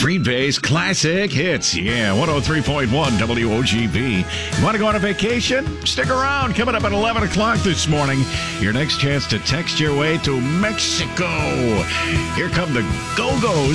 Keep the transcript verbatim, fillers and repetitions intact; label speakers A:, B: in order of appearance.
A: Green Bay's classic hits. Yeah, one oh three point one W O G B. You want to go on a vacation? Stick around. Coming up at eleven o'clock this morning, your next chance to text your way to Mexico. Here come the Go-Go's.